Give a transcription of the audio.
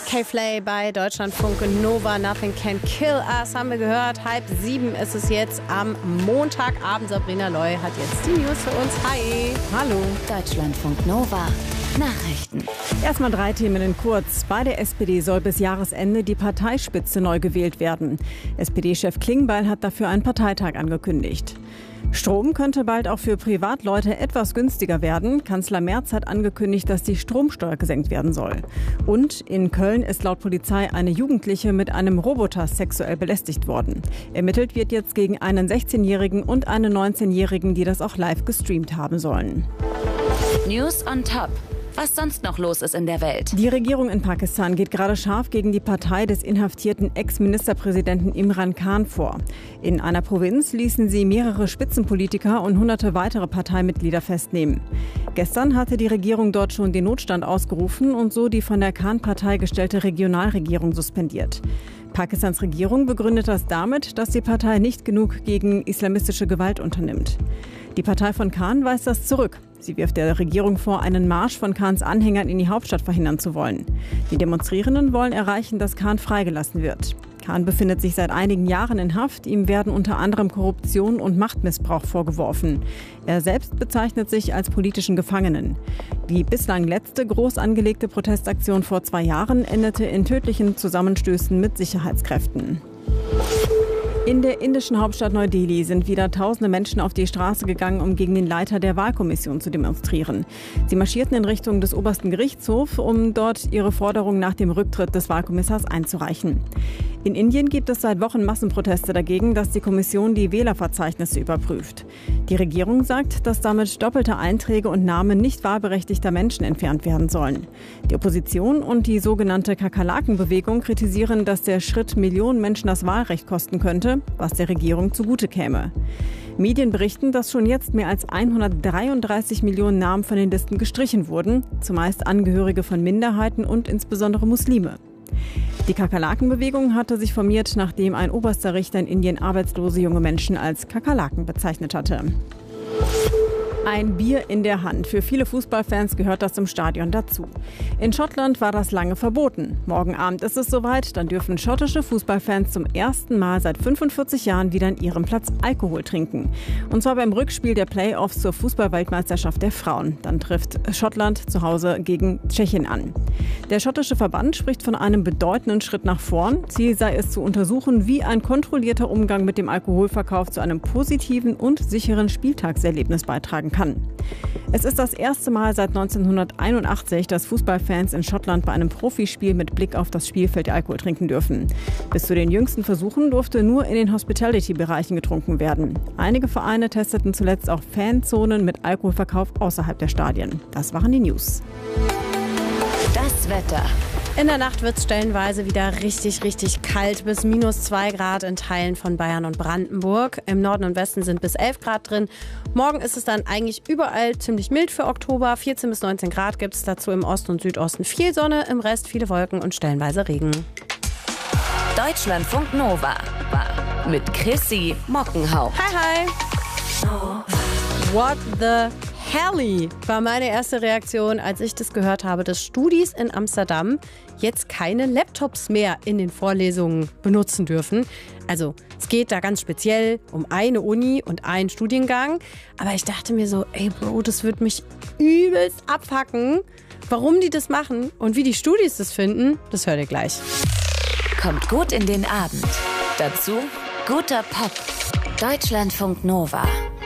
K-Flay bei Deutschlandfunk Nova, Nothing Can Kill Us, haben wir gehört. 6:30 ist es jetzt am Montagabend. Sabrina Loy hat jetzt die News für uns. Hi. Hallo. Deutschlandfunk Nova. Nachrichten. Erstmal 3 Themen in kurz. Bei der SPD soll bis Jahresende die Parteispitze neu gewählt werden. SPD-Chef Klingbeil hat dafür einen Parteitag angekündigt. Strom könnte bald auch für Privatleute etwas günstiger werden. Kanzler Merz hat angekündigt, dass die Stromsteuer gesenkt werden soll. Und in Köln ist laut Polizei eine Jugendliche mit einem Roboter sexuell belästigt worden. Ermittelt wird jetzt gegen einen 16-Jährigen und einen 19-Jährigen, die das auch live gestreamt haben sollen. News on top. Was sonst noch los ist in der Welt. Die Regierung in Pakistan geht gerade scharf gegen die Partei des inhaftierten Ex-Ministerpräsidenten Imran Khan vor. In einer Provinz ließen sie mehrere Spitzenpolitiker und hunderte weitere Parteimitglieder festnehmen. Gestern hatte die Regierung dort schon den Notstand ausgerufen und so die von der Khan-Partei gestellte Regionalregierung suspendiert. Pakistans Regierung begründet das damit, dass die Partei nicht genug gegen islamistische Gewalt unternimmt. Die Partei von Khan weist das zurück. Sie wirft der Regierung vor, einen Marsch von Khans Anhängern in die Hauptstadt verhindern zu wollen. Die Demonstrierenden wollen erreichen, dass Khan freigelassen wird. Khan befindet sich seit einigen Jahren in Haft. Ihm werden unter anderem Korruption und Machtmissbrauch vorgeworfen. Er selbst bezeichnet sich als politischen Gefangenen. Die bislang letzte groß angelegte Protestaktion vor 2 Jahren endete in tödlichen Zusammenstößen mit Sicherheitskräften. In der indischen Hauptstadt Neu-Delhi sind wieder tausende Menschen auf die Straße gegangen, um gegen den Leiter der Wahlkommission zu demonstrieren. Sie marschierten in Richtung des obersten Gerichtshofs, um dort ihre Forderung nach dem Rücktritt des Wahlkommissars einzureichen. In Indien gibt es seit Wochen Massenproteste dagegen, dass die Kommission die Wählerverzeichnisse überprüft. Die Regierung sagt, dass damit doppelte Einträge und Namen nicht wahlberechtigter Menschen entfernt werden sollen. Die Opposition und die sogenannte Kakerlaken-Bewegung kritisieren, dass der Schritt Millionen Menschen das Wahlrecht kosten könnte, was der Regierung zugute käme. Medien berichten, dass schon jetzt mehr als 133 Millionen Namen von den Listen gestrichen wurden, zumeist Angehörige von Minderheiten und insbesondere Muslime. Die Kakerlaken-Bewegung hatte sich formiert, nachdem ein oberster Richter in Indien arbeitslose junge Menschen als Kakerlaken bezeichnet hatte. Ein Bier in der Hand. Für viele Fußballfans gehört das im Stadion dazu. In Schottland war das lange verboten. Morgen Abend ist es soweit, dann dürfen schottische Fußballfans zum ersten Mal seit 45 Jahren wieder an ihrem Platz Alkohol trinken. Und zwar beim Rückspiel der Playoffs zur Fußball-Weltmeisterschaft der Frauen. Dann trifft Schottland zu Hause gegen Tschechien an. Der schottische Verband spricht von einem bedeutenden Schritt nach vorn. Ziel sei es zu untersuchen, wie ein kontrollierter Umgang mit dem Alkoholverkauf zu einem positiven und sicheren Spieltagserlebnis beitragen kann. Es ist das erste Mal seit 1981, dass Fußballfans in Schottland bei einem Profispiel mit Blick auf das Spielfeld Alkohol trinken dürfen. Bis zu den jüngsten Versuchen durfte nur in den Hospitality-Bereichen getrunken werden. Einige Vereine testeten zuletzt auch Fanzonen mit Alkoholverkauf außerhalb der Stadien. Das waren die News. Das Wetter. In der Nacht wird es stellenweise wieder richtig kalt, bis -2 Grad in Teilen von Bayern und Brandenburg. Im Norden und Westen sind bis 11 Grad drin. Morgen ist es dann eigentlich überall ziemlich mild für Oktober. 14 bis 19 Grad gibt es dazu im Osten und Südosten. Viel Sonne, im Rest viele Wolken und stellenweise Regen. Deutschlandfunk Nova mit Chrissy Mockenhaupt. Hi. What the Helly war meine erste Reaktion, als ich das gehört habe, dass Studis in Amsterdam jetzt keine Laptops mehr in den Vorlesungen benutzen dürfen. Also es geht da ganz speziell um eine Uni und einen Studiengang. Aber ich dachte mir so, ey Bro, das wird mich übelst abfacken. Warum die das machen und wie die Studis das finden, das hört ihr gleich. Kommt gut in den Abend. Dazu guter Pop. Deutschlandfunk Nova.